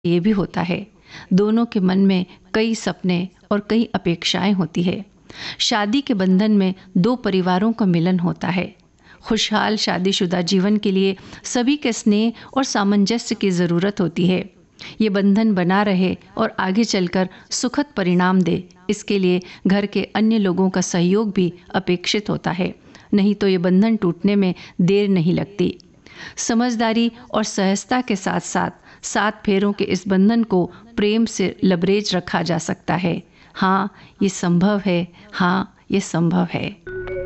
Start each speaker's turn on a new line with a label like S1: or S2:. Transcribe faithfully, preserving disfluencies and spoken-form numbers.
S1: ये भी होता है। दोनों के मन में कई सपने और कई अपेक्षाएं होती है। शादी के बंधन में दो परिवारों का मिलन होता है। खुशहाल शादीशुदा जीवन के लिए सभी के स्नेह और सामंजस्य की ज़रूरत होती है। ये बंधन बना रहे और आगे चलकर सुखद परिणाम दे, इसके लिए घर के अन्य लोगों का सहयोग भी अपेक्षित होता है, नहीं तो ये बंधन टूटने में देर नहीं लगती। समझदारी और सहजता के साथ साथ सात फेरों के इस बंधन को प्रेम से लबरेज रखा जा सकता है। हाँ, ये संभव है। हाँ, ये संभव है।